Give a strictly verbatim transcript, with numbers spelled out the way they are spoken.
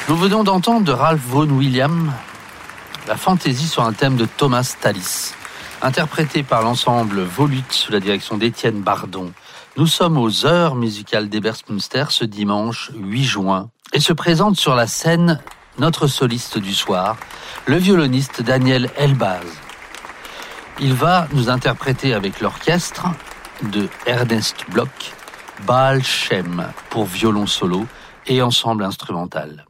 Nous venons d'entendre de Ralph Vaughan Williams la fantaisie sur un thème de Thomas Tallis, interprété par l'ensemble Volute sous la direction d'Étienne Bardon. Nous sommes aux Heures musicales d'Ebersmünster ce dimanche huit juin et se présente sur la scène notre soliste du soir, le violoniste Daniel Elbaz. Il va nous interpréter avec l'orchestre de Ernest Bloch, Baal Shem pour violon solo et ensemble instrumental.